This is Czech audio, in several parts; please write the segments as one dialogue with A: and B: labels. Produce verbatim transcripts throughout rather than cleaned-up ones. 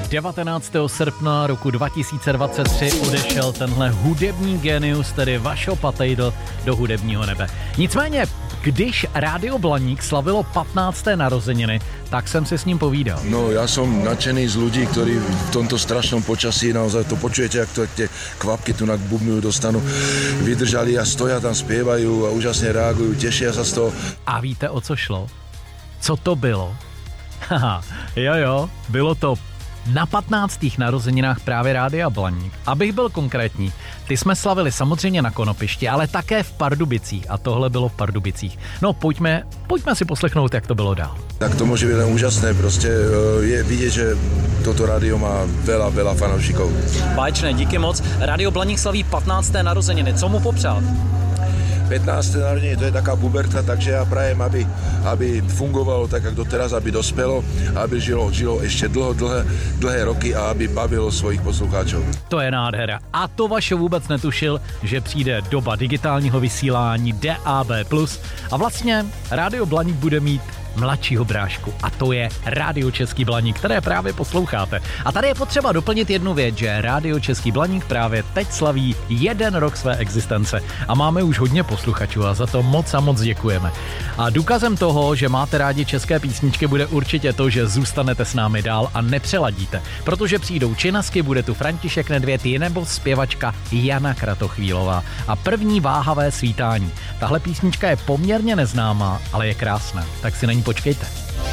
A: devatenáctého srpna roku dva tisíce dvacet tři odešel tenhle hudební genius, tedy Vašo Patejdl, do hudebního nebe. Nicméně, když Rádio Blaník slavilo patnácté narozeniny, tak jsem si s ním povídal.
B: No, ja som nadšený z ľudí, ktorí v tomto strašnom počasí, naozaj to počujete, jak to tie kvapky tu bubnujú, dostanú, vydržali a stoja tam, spievajú a úžasne reagujú, tešia sa z toho.
A: A víte, o co šlo? Co to bylo? Haha, jo jo, bylo to na patnáctých narozeninách právě Rádia Blaník. Abych byl konkrétní, ty jsme slavili samozřejmě na Konopišti, ale také v Pardubicích a tohle bylo v Pardubicích. No pojďme, pojďme si poslechnout, jak to bylo dál.
B: Tak to môže byť len úžasné, proste je vidieť, že toto rádio má veľa, veľa fanoušikov.
A: Báječné, díky moc. Rádio Blaník slaví patnácté narozeniny, co mu popřát?
B: pätnácté narodenie, to je taká puberta, takže ja prajem, aby, aby fungovalo tak, ako doteraz, aby dospelo, aby žilo, žilo ešte dlho, dlhé, dlhé roky a aby bavilo svojich poslucháčov.
A: To je nádhera. A to Vašo vůbec netušil, že přijde doba digitálního vysílání D A B plus, a vlastně Rádio Blaník bude mít mladšího brášku, a to je Rádio Český Blaník, které právě posloucháte. A tady je potřeba doplnit jednu věc, že Rádio Český Blaník právě teď slaví jeden rok své existence a máme už hodně posluchačů a za to moc a moc děkujeme. A důkazem toho, že máte rádi české písničky, bude určitě to, že zůstanete s námi dál a nepřeladíte, protože přijdou činasky, bude tu František Nedvěd nebo zpěvačka Jana Kratochvílová a první váhavé svítání. Tahle písnička je poměrně neznámá, ale je krásná, tak si na ní počkejte.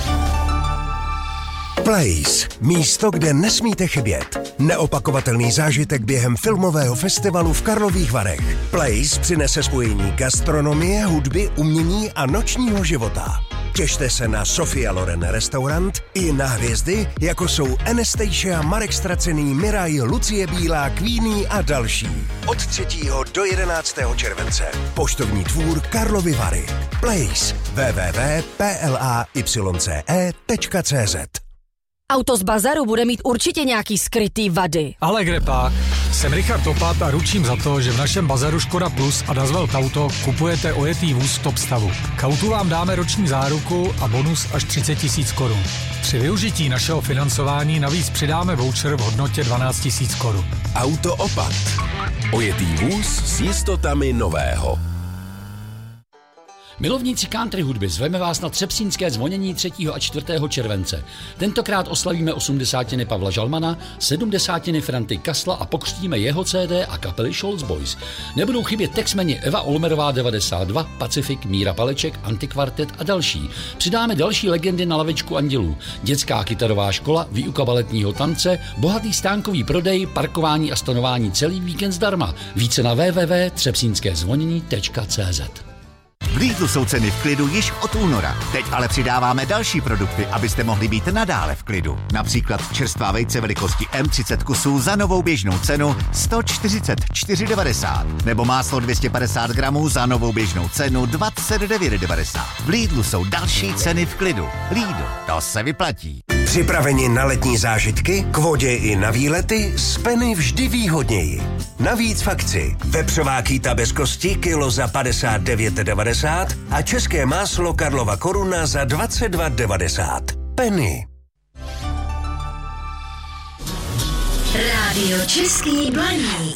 C: Place. Místo, kde nesmíte chybět. Neopakovatelný zážitek během filmového festivalu v Karlových Varech. Place přinese spojení gastronomie, hudby, umění a nočního života. Těšte se na Sofia Loren restaurant i na hvězdy, jako jsou Anastasia, Marek Stracený, Miraj, Lucie Bílá, Queenie a další. Od třetího do jedenáctého července. Poštovní dvůr Karlovy Vary. Place. w w w tečka p l a y c e tečka c z.
D: Auto z bazaru bude mít určitě nějaký skrytý vady.
E: Ale kde pak? Jsem Richard Opat a ručím za to, že v našem bazaru Škoda Plus a Dazvel Auto kupujete ojetý vůz v top stavu. K autu vám dáme roční záruku a bonus až třicet tisíc korun. Při využití našeho financování navíc přidáme voucher v hodnotě dvanáct tisíc korun.
C: Auto Opat. Ojetý vůz s jistotami nového.
F: Milovníci country hudby, zveme vás na třepsínské zvonění třetího a čtvrtého července. Tentokrát oslavíme osmdesátiny Pavla Žalmana, sedmdesátiny Franty Kasla a pokřtíme jeho C D a kapely Scholz Boys. Nebudou chybět textmeni Eva Olmerová devadesát dva, Pacifik, Míra Paleček, Antikvartet a další. Přidáme další legendy na lavičku andělů. Dětská kytarová škola, výuka baletního tance, bohatý stánkový prodej, parkování a stanování celý víkend zdarma. Více na w w w tečka třepsínské zvonění tečka c z.
G: V Lidlu jsou ceny v klidu již od února. Teď ale přidáváme další produkty, abyste mohli být nadále v klidu. Například čerstvá vejce velikosti M třicet kusů za novou běžnou cenu sto čtyřicet čtyři devadesát. Nebo máslo dvě stě padesát gramů za novou běžnou cenu dvacet devět devadesát. V Lidlu jsou další ceny v klidu. Lidl, to se vyplatí.
C: Připraveni na letní zážitky, k vodě i na výlety, z Penny vždy výhodněji. Navíc v akci vepřová kýta bez kosti kilo za padesát devět devadesát a české máslo Karlova Koruna za dvacet dva devadesát. Penny.
H: Rádio Český Blaník.